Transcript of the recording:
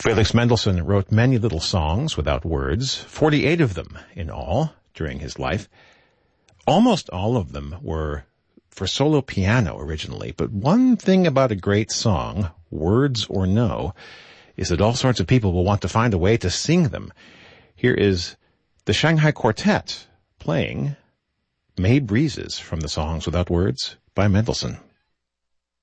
Felix Mendelssohn wrote many little songs without words, 48 of them in all during his life. Almost all of them were for solo piano originally, but one thing about a great song, words or no, is that all sorts of people will want to find a way to sing them. Here is the Shanghai Quartet playing May Breezes from the Songs Without Words by Mendelssohn.